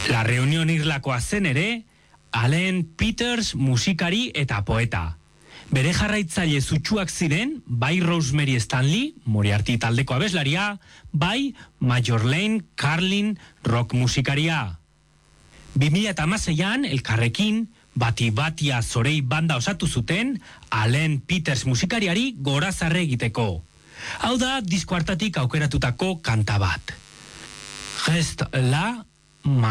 La Reunión irlakoa zen ere, Alan Peters musikari eta poeta. Bere jarraitzaile zutsuak ziren, bai Rosemary Stanley, Moriarty taldeko abeslaria, bai Major Lane Carlin rock musikaria. 2016an, elkarrekin, Bati-Batia Zorei banda osatu zuten, Alan Peters musikariari gorazarre egiteko. Hau da, disko hartatik aukeratutako kanta bat. Reste la